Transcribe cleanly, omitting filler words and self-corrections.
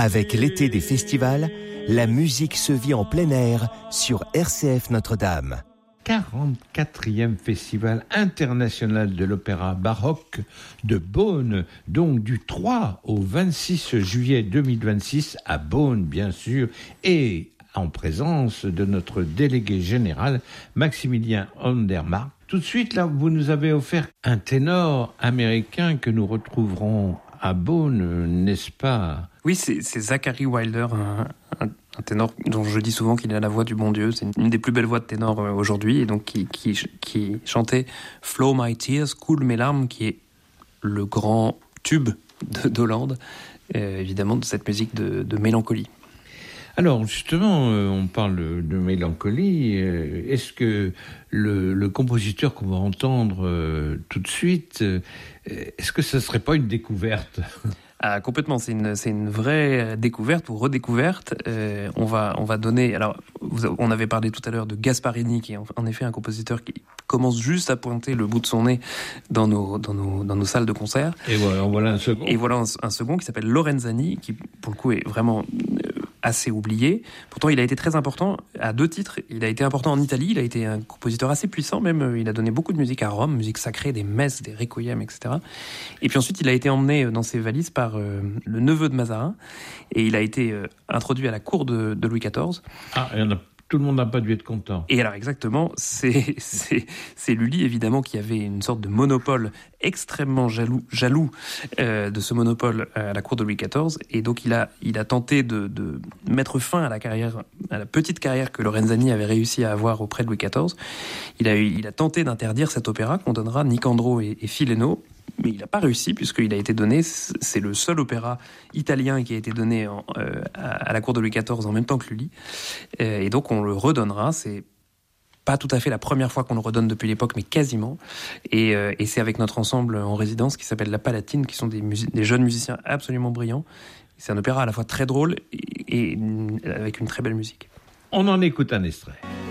Avec l'été des festivals, la musique se vit en plein air sur RCF Notre-Dame. 44e Festival international de l'opéra baroque de Beaune, donc du 3 au 26 juillet 2026 à Beaune, bien sûr, et en présence de notre délégué général, Maximilien Andermark. Tout de suite, là, vous nous avez offert un ténor américain que nous retrouverons à Beaune, n'est-ce pas ? Oui, c'est Zachary Wilder, un ténor dont je dis souvent qu'il a la voix du bon Dieu. C'est une des plus belles voix de ténor aujourd'hui, et donc qui chantait Flow My Tears, Coule mes larmes, qui est le grand tube d'Hollande, évidemment de cette musique de mélancolie. Alors justement, on parle de mélancolie. Est-ce que le compositeur qu'on va entendre tout de suite, est-ce que ce ne serait pas une découverte ? Ah, complètement, c'est une vraie découverte ou redécouverte. On va donner. Alors, on avait parlé tout à l'heure de Gasparini, qui est en effet un compositeur qui commence juste à pointer le bout de son nez dans nos salles de concert. Et voilà un second. Et voilà un second qui s'appelle Lorenzani, qui pour le coup est vraiment assez oublié. Pourtant, il a été très important à 2 titres. Il a été important en Italie. Il a été un compositeur assez puissant, même. Il a donné beaucoup de musique à Rome, musique sacrée, des messes, des requiem, etc. Et puis ensuite, il a été emmené dans ses valises par le neveu de Mazarin. Et il a été introduit à la cour de Louis XIV. Ah, tout le monde n'a pas dû être content. Et alors exactement, c'est Lully évidemment qui avait une sorte de monopole extrêmement jaloux de ce monopole à la cour de Louis XIV, et donc il a tenté de mettre fin à la petite carrière que Lorenzani avait réussi à avoir auprès de Louis XIV. Il a tenté d'interdire cet opéra qu'on donnera Nicandro et Fileno. Mais il n'a pas réussi, puisqu'il a été donné, c'est le seul opéra italien qui a été donné à la cour de Louis XIV en même temps que Lully. Et donc on le redonnera, c'est pas tout à fait la première fois qu'on le redonne depuis l'époque, mais quasiment. Et c'est avec notre ensemble en résidence qui s'appelle La Palatine, qui sont des jeunes musiciens absolument brillants. C'est un opéra à la fois très drôle et avec une très belle musique. On en écoute un extrait.